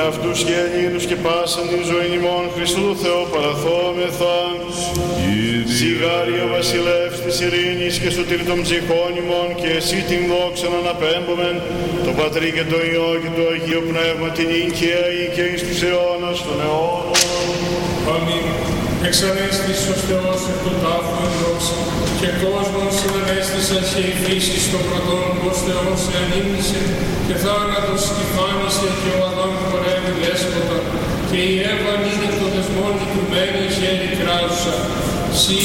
για αυτούς και Ελλήνους και πάσαν την ζωή ημών Χριστού του Θεού παραθόμεθα. Σιγάρι ο βασιλεύς της ειρήνης και σωτήρ των ψυχών ημών και εσύ την δόξα να αναπέμπομεν το Πατρί και το Υιό και το Αγίο Πνεύμα την οικαίη και εις τους αιώνας των αιώνων. Αμήν. Εξανέστης ο Θεός εκ του τάφου εν δόξα και κόσμος συνανέστης αρχαίη φύσης των πρωτών πως Θεός ενήμνησε και θάνατος κυφάνισε και ο Αδάμ χορεύει δέσποτα και η Εύα είναι το δεσμόν του μένει γέρη κράζουσα.